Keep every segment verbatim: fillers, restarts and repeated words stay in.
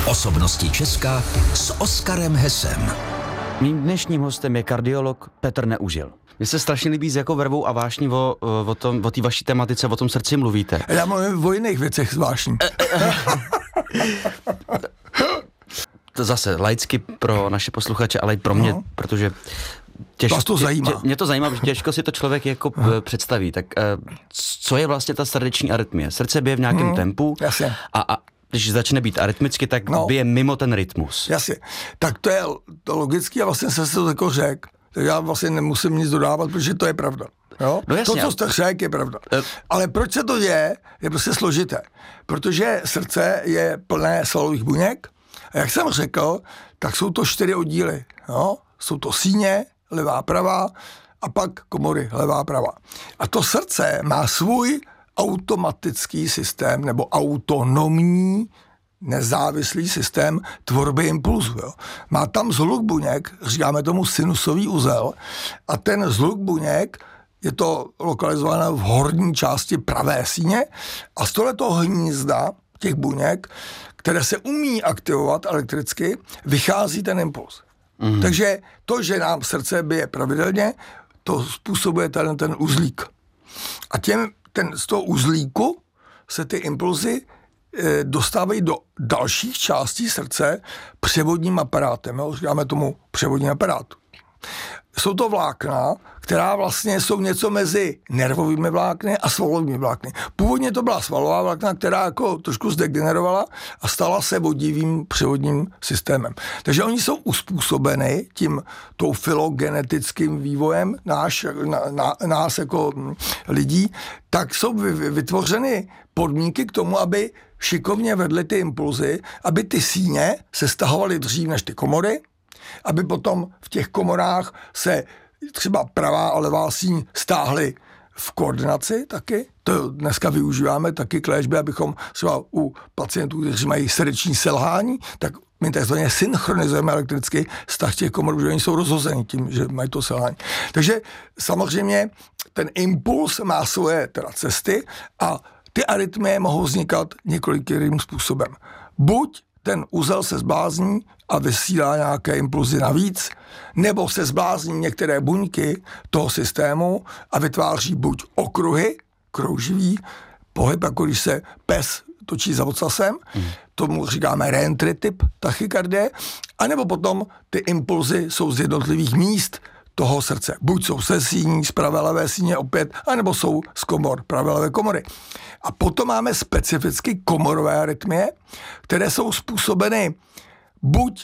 Osobnosti Česka s Oskarem Hesem. Mým dnešním hostem je kardiolog Petr Neužil. Mně se strašně líbí, s jakou vervou a vášní o, o, tom, o té vaší tematice, o tom srdci mluvíte. Já mluvím o jiných věcech zvláštní. To zase laicky pro naše posluchače, ale i pro mě, no. Protože těž, Vás to zajímá. Tě, mě to zajímá, protože těžko si to člověk jako no. představí. Tak co je vlastně ta srdeční arytmie? Srdce bije v nějakém hmm, tempu jasně. a, a když začne být arytmicky, tak no. bije mimo ten rytmus. Jasně. Tak to je to logický a vlastně se to jako řekl. Tak já vlastně nemusím nic dodávat, protože to je pravda. Jo? No jasně, to, co jste řekl, je pravda. Uh, Ale proč se to děje, je prostě složité. Protože srdce je plné svalových buněk a jak jsem řekl, tak jsou to čtyři oddíly. Jo? Jsou to síně, levá, pravá a pak komory, levá, pravá. A to srdce má svůj automatický systém nebo autonomní nezávislý systém tvorby impulzu. Jo. Má tam zhluk buněk, říkáme tomu sinusový uzel, a ten zhluk buněk je to lokalizováno v horní části pravé síně a z tohoto hnízda těch buněk, které se umí aktivovat elektricky, vychází ten impuls. Mm. Takže to, že nám srdce bije pravidelně, to způsobuje ten, ten uzlík. A těm, ten, z toho uzlíku se ty impulzy dostávají do dalších částí srdce převodním aparátem. Jo? Říkáme tomu převodní aparát. Jsou to vlákna, která vlastně jsou něco mezi nervovými vlákny a svalovými vlákny. Původně to byla svalová vlákna, která jako trošku zdegenerovala a stala se vodivým převodním systémem. Takže oni jsou uspůsobeny tím tou filogenetickým vývojem náš, na, na, nás jako lidí, tak jsou vytvořeny podmínky k tomu, aby šikovně vedly ty impulzy, aby ty síně se stahovaly dřív než ty komory, aby potom v těch komorách se třeba pravá a levá síň stáhly v koordinaci taky. To dneska využíváme taky k léčbě, abychom třeba u pacientů, kteří mají srdeční selhání, tak my takzvaně synchronizujeme elektricky vztah těch komor, že oni jsou rozhozeni tím, že mají to selhání. Takže samozřejmě ten impuls má svoje teda cesty a ty arytmie mohou vznikat několikým způsobem. Buď ten uzel se zblázní a vysílá nějaké impulzy navíc, nebo se zblázní některé buňky toho systému a vytváří buď okruhy, krouživý pohyb, jako když se pes točí za ocasem, mm. tomu říkáme reentry typ tachykardie, anebo potom ty impulzy jsou z jednotlivých míst toho srdce. Buď jsou se síní, z pravé levé síně opět, anebo jsou z komor, pravé levé komory. A potom máme specificky komorové arytmie, které jsou způsobeny buď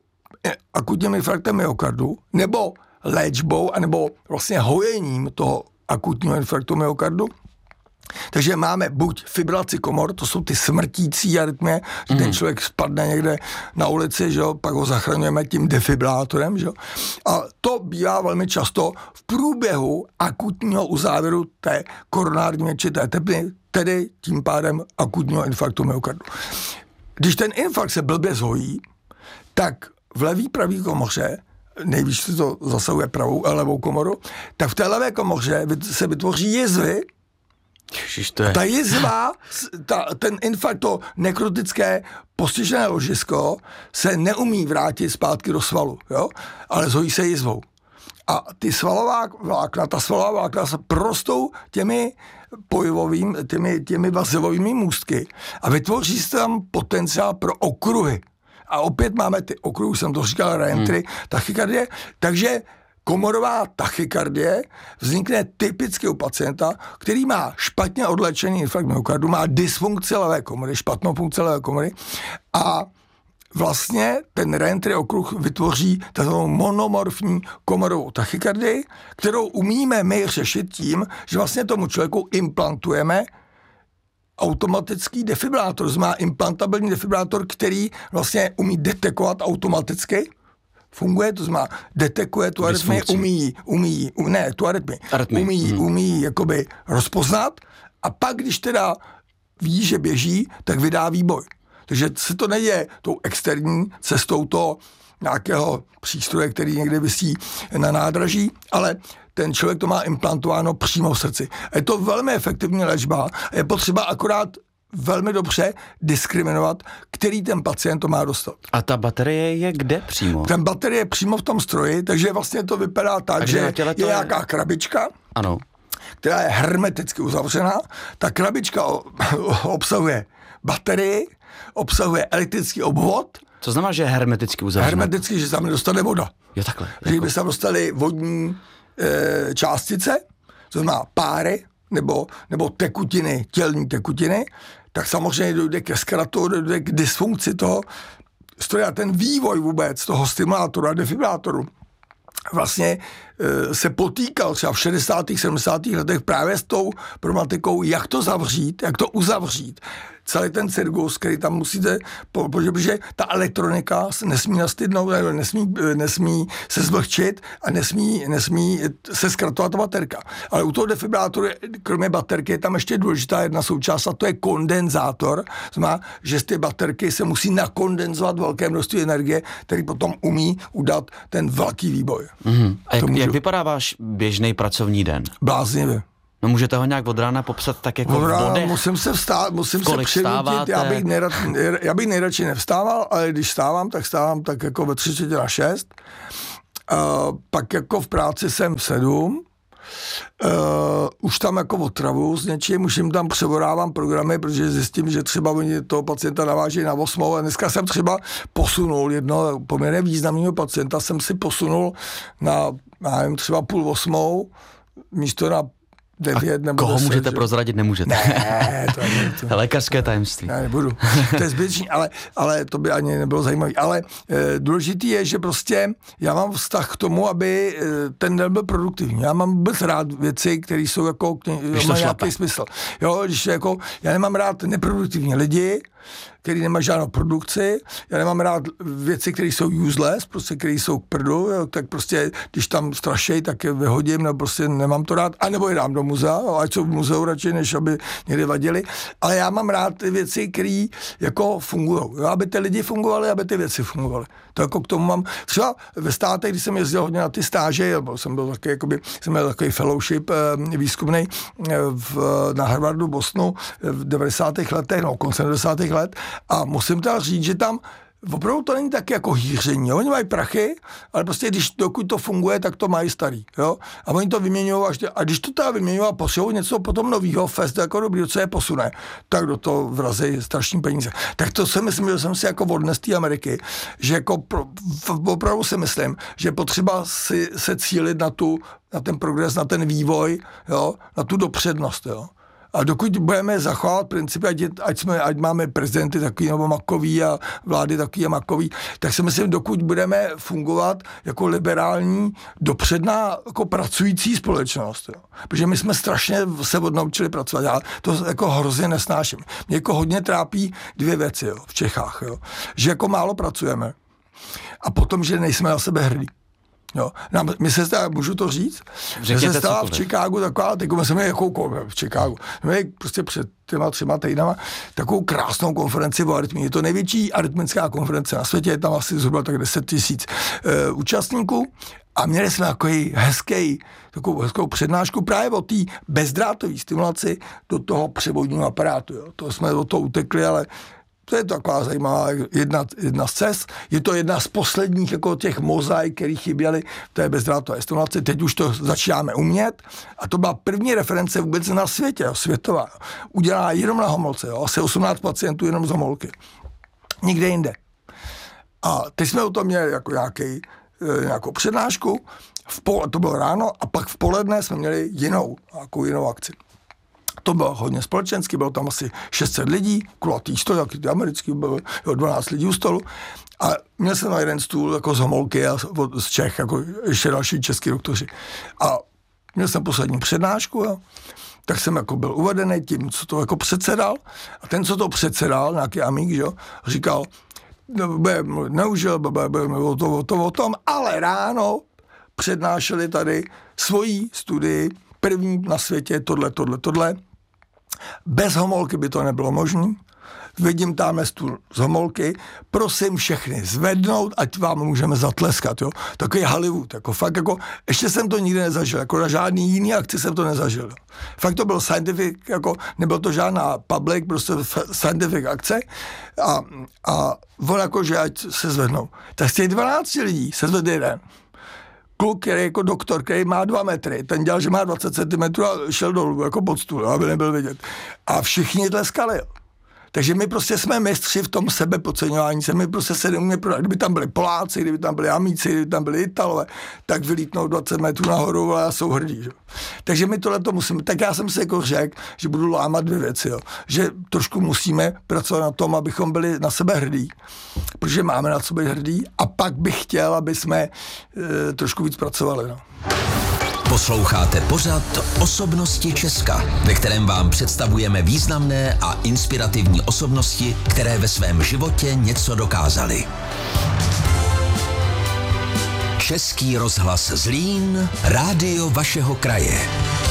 akutním infarktem myokardu, nebo léčbou, anebo vlastně hojením toho akutního infarktu myokardu. Takže máme buď fibrilaci komor, to jsou ty smrtící arytmie, že mm. ten člověk spadne někde na ulici, že jo, pak ho zachraňujeme tím defibrátorem, že jo. A to bývá velmi často v průběhu akutního uzávěru té koronární měčité tepny, tedy tím pádem akutního infarktu myokardu. Když ten infarkt se blbě zhojí, tak v levý pravý komoře, nejvíc se to zasahuje pravou a levou komoru, tak v té levé komoře se vytvoří jizvy. Ježiš, to je... A ta jizva, ta, ten infarkt, to nekrotické postižené ložisko se neumí vrátit zpátky do svalu, jo? Ale zhojí se jizvou. A ty svalová vlákna, ta svalová vlákna se prostou těmi pojivovým, těmi, těmi vazivovými můstky a vytvoří se tam potenciál pro okruhy. A opět máme ty okruhy, jsem to říkal, reentry, hmm. tachykardie, takže komorová tachykardie vznikne typicky u pacienta, který má špatně odléčený infarkt myokardu, má dysfunkci levé komory, špatnou funkci levé komory a vlastně ten reentry okruh vytvoří takovou monomorfní komorovou tachykardii, kterou umíme my řešit tím, že vlastně tomu člověku implantujeme automatický defibrátor, to znamená implantabilní defibrátor, který vlastně umí detekovat automaticky, funguje, to znamená, detekuje tu arytmii, umí, umí, ne, tu arytmii, umí, hmm. umí jakoby rozpoznat a pak, když teda ví, že běží, tak vydá výboj. Takže se to neděje tou externí cestou toho nějakého přístroje, který někde visí na nádraží, ale ten člověk to má implantováno přímo v srdci. A je to velmi efektivní léčba. Je potřeba akorát velmi dobře diskriminovat, který ten pacient to má dostat. A ta baterie je kde přímo? Ten baterie je přímo v tom stroji, takže vlastně to vypadá tak, že je je nějaká krabička, ano. která je hermeticky uzavřená. Ta krabička obsahuje baterii, obsahuje elektrický obvod. Co znamená, že je hermeticky uzavřená? Hermeticky, že se tam nedostane voda. Jo, takhle. Že jako... by se tam dostaly vodní e, částice, to znamená páry, nebo, nebo tekutiny, tělní tekutiny, tak samozřejmě dojde ke zkratu, dojde k dysfunkci toho stroje a ten vývoj vůbec toho stimulátoru a defibrilátoru vlastně e, se potýkal třeba v šedesátých sedmdesátých letech právě s tou problematikou, jak to zavřít, jak to uzavřít. Celý ten cirkus, který tam musíte, protože ta elektronika se nesmí nastydnout, nesmí, nesmí se zvlhčit a nesmí, nesmí se zkratovat ta baterka. Ale u toho defibrillátoru, kromě baterky, je tam ještě důležitá jedna součást a to je kondenzátor. Znamená, že z ty baterky se musí nakondenzovat velké množství energie, který potom umí udat ten velký výboj. Mm-hmm. A jak, můžu... jak vypadá váš běžný pracovní den? Bláznivě. No můžete ho nějak od rána popsat tak jako od rána, v bodech? Musím se vstát, musím se přinutit, já bych, nejrad, já bych nejradši nevstával, ale když vstávám, tak vstávám tak jako ve tři čtvrtě na šest. Uh, pak jako v práci jsem v sedm. Uh, už tam jako otravu s něčím, už jim tam převodávám programy, protože zjistím, že třeba oni toho pacienta navážejí na osmou a dneska jsem třeba posunul jedno poměrně významného pacienta, jsem si posunul na, já nevím, třeba půl osmou, místo na devět nebo koho deset, můžete že? prozradit, nemůžete. Ne, to je to. Lékařské tajemství. Já nebudu. To je zbytečný, ale, ale to by ani nebylo zajímavé. Ale e, důležitý je, že prostě já mám vztah k tomu, aby e, ten den byl produktivní. Já mám vůbec rád věci, které jsou jako, mají nějaký smysl. Jo, když jako, já nemám rád neproduktivní lidi, který nemá žádnou produkci, já nemám rád věci, které jsou useless, prostě, které jsou k prdu, jo, tak prostě, když tam strašej, tak je vyhodím, nebo prostě nemám to rád, anebo je dám do muzea, jo, ať jsou v muzeu radši, než aby někde vadili, ale já mám rád ty věci, které jako fungují, aby ty lidi fungovali, aby ty věci fungovaly. To jako k tomu mám, třeba ve státech, když jsem jezdil hodně na ty stáže, nebo jsem byl taky, jakoby, jsem měl takový fellowship eh, výzkumný eh, v, na Harvardu, Bostonu v devadesátých letech, no koncem devadesátých let, a musím teda říct, že tam opravdu to není tak jako hýření. Jo? Oni mají prachy, ale prostě když, dokud to funguje, tak to mají starý. Jo? A oni to vyměňují, až a když to teda vyměňují a potřebují něco potom novýho, fest jako dobrý, co je posune, tak do toho vrazí strašný peníze. Tak to si myslím, že jsem si jako odnes té Ameriky, že jako pro, opravdu si myslím, že potřeba si, se cílit na, tu, na ten progres, na ten vývoj, jo? Na tu dopřednost. Jo? A dokud budeme zachovávat principy, ať, ať, jsme, ať máme prezidenty takový nebo makový a vlády takový a makový, tak si myslím, dokud budeme fungovat jako liberální, dopředná, jako pracující společnost. Jo. Protože my jsme strašně se odnaučili pracovat. Já to jako hrozně nesnáším. Mě jako hodně trápí dvě věci jo, v Čechách. Jo. Že jako málo pracujeme a potom, že nejsme na sebe hrdí. Jo. My se stává, můžu to říct? Řekněte, se stává v Chicagu taková, teď jsme měli jakou v Chicagu, jsme měli prostě před těma třema týdnama takovou krásnou konferenci o arytmii. Je to největší arytmická konference na světě, je tam asi zhruba tak deset tisíc e, účastníků a měli jsme takový hezký, takovou hezkou přednášku právě o té bezdrátové stimulaci do toho převodního aparátu. Jo. To jsme do toho utekli, ale to je taková zajímavá jedna, jedna z cest. Je to jedna z posledních jako těch mozaik, které chyběly v té bezdrátové stimulaci. Teď už to začínáme umět. A to byla první reference vůbec na světě, jo, světová. Udělá jenom na homolce, jo, asi osmnáct pacientů jenom z homolky. Nikde jinde. A teď jsme o tom měli jako nějaký, nějakou přednášku, v pol, to bylo ráno, a pak v poledne jsme měli jinou, nějakou jinou akci. To bylo hodně společensky, bylo tam asi šest set lidí, kulatý stůl, jaký ty americký, bylo dvanáct lidí u stolu. A měl jsem na jeden stůl jako z homolky a z Čech, jako ještě další český doktoři. A měl jsem poslední přednášku, jo. Tak jsem jako byl uvedený tím, co to jako předsedal. A ten, co to předsedal, nějaký amík, že jo, říkal, neužil, o to, o to, o tom, ale ráno přednášeli tady svoji studii, první na světě, tohle, tohle, tohle. Bez homolky by to nebylo možné. vidím tamhle stůl z Homolky, prosím všechny zvednout, ať vám můžeme zatleskat, jo. Takový Hollywood, jako fakt, jako, ještě jsem to nikdy nezažil, jako na žádný jiný akci jsem to nezažil. Jo. Fakt to byl scientific, jako nebyl to žádná public, prostě scientific akce a, a on jako, že ať se zvednou. Tak z těch dvanáct lidí se zvedl jeden. Kluk, který jako doktor, který má dva metry, ten dělal, že má dvacet centimetrů a šel dolů, jako pod stůl, aby nebyl vidět. A všichni tleskali, jo. Takže my prostě jsme mistři v tom sebepodceňování se, my prostě se neumíme prodat. Kdyby tam byli Poláci, kdyby tam byli Amíci, kdyby tam byli Italové, tak vylítnou dvacet metrů nahoru a jsou hrdí. Že? Takže my tohle to musíme. Tak já jsem si jako řekl, že budu lámat dvě věci, jo. Že trošku musíme pracovat na tom, abychom byli na sebe hrdí, protože máme na sebe hrdí a pak bych chtěl, aby jsme e, trošku víc pracovali. No. Posloucháte pořad Osobnosti Česka, ve kterém vám představujeme významné a inspirativní osobnosti, které ve svém životě něco dokázaly. Český rozhlas Zlín, rádio vašeho kraje.